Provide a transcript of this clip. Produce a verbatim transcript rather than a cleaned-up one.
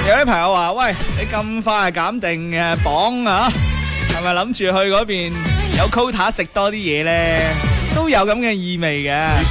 有啲朋友話：喂，你咁快減定嘅磅啊？係咪諗住去嗰邊有 quota 食多啲嘢咧？都有咁嘅意味嘅。